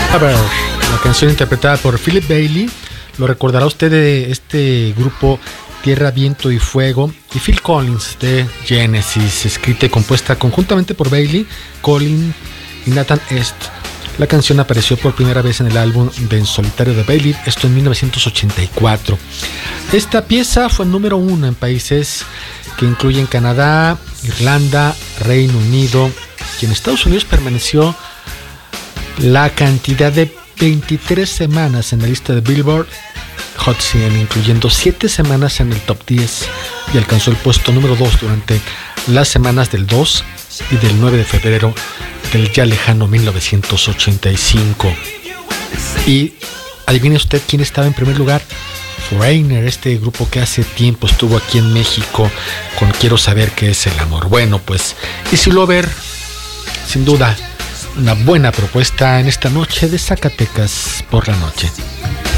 Lover, la canción interpretada por Philip Bailey. Lo recordará usted de este grupo Tierra, Viento y Fuego, y Phil Collins de Genesis, escrita y compuesta conjuntamente por Bailey, Collins y Nathan East. La canción apareció por primera vez en el álbum de En Solitario de Bailey, esto en 1984. Esta pieza fue número 1 en países que incluyen Canadá, Irlanda, Reino Unido, y en Estados Unidos permaneció la cantidad de 23 semanas en la lista de Billboard Hot 100, incluyendo 7 semanas en el top 10, y alcanzó el puesto número 2 durante las semanas del 2 y del 9 de febrero del ya lejano 1985. Y adivine usted quién estaba en primer lugar. Foreigner, este grupo que hace tiempo estuvo aquí en México con Quiero Saber Qué Es el Amor. Bueno, pues Easy Lover, sin duda una buena propuesta en esta noche de Zacatecas por la noche.